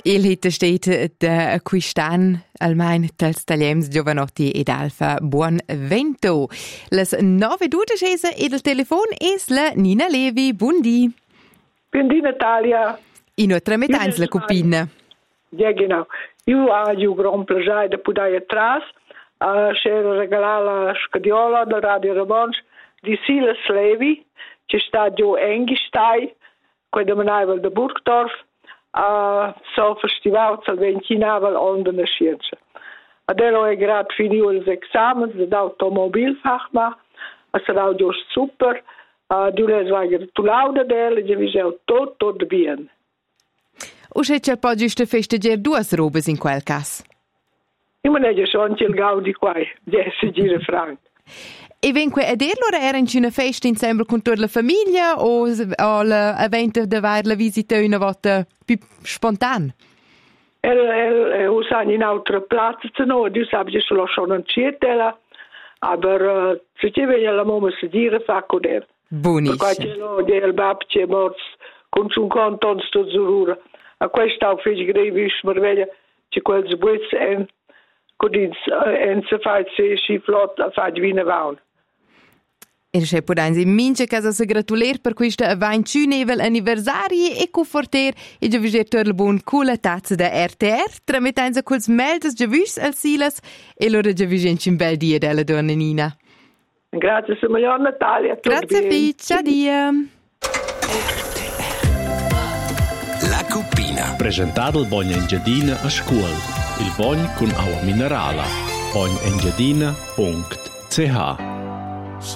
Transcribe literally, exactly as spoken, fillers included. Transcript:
Il hit steht da quistan almain tals tagliems giovanotti ed alfa buon vento. Las nove dudecesa ed il telefon es la Nina Levi. Buondì. Buondì Natalia. In otra metans la copina. Ja, genau. Io ho un gran piacere di poter atrás. Uh, c'era regalare la scadiola da Radio Ramonch di Silas Levi, che sta giù a Engistai, quando manava da Burgdorf. Uh, so festival zal ventinavel onder de scienza. Adesso è grad finito gli esami dell'automobilfachma, è stato giusto super, uh, du les vai gratulauda delle, e vi sei tutto, tutto bene. O c'è c'è poi giusto festeggiare due robes in quel caso? Io non è già sono il gaudi qua, dieci giri franc. E venque a dirlo era in una festa insieme con tutta la famiglia o l'evento di avere la visita una volta più spontanea? Era usando in altre piazze, no, io sapevo che lo sono in città, ma se ci viene la mamma si dire fa con lei. Buonissimo. Perché lo del babci è morto con un canton sto zurura. A questo ho fatto grevish, ma vedi che quel sbuizzo è così e si fa si flott a fare vina vaun. E c'è pure in mince casa si gratulier per questo venticinque anniversario e conforter e già viser torna buon con la tazza da R T R trametanza quels meldes già vis al Silas e loro già visenci un bel dia della donna Nina. Grazie signor Natalia. Grazie Fitch, addio. La Cupina. Presentato il Bogna Engiadina a scuola. Il Bogna con acqua minerale. bogna engiadina punto c h